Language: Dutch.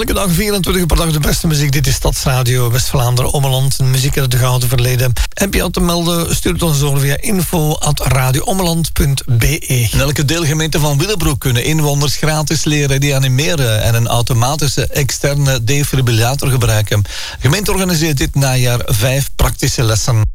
Elke dag 24 per dag de beste muziek. Dit is Stadsradio West-Vlaanderen, Ommeland. Muziek uit het gouden verleden. Heb je al te melden? Stuur het ons door via info@radioommeland.be. In elke deelgemeente van Willebroek kunnen inwoners gratis leren reanimeren en een automatische externe defibrillator gebruiken. De gemeente organiseert dit najaar 5 praktische lessen.